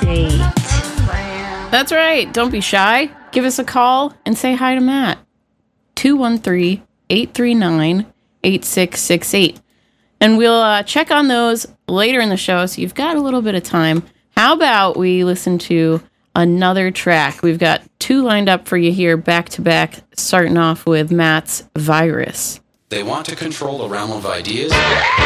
date. That's right. Don't be shy. Give us a call and say hi to Matt. 213-839-8668. And we'll check on those later in the show, so you've got a little bit of time. How about we listen to another track? We've got two lined up for you here, back to back, starting off with Matt's Virus. They want to control the realm of ideas,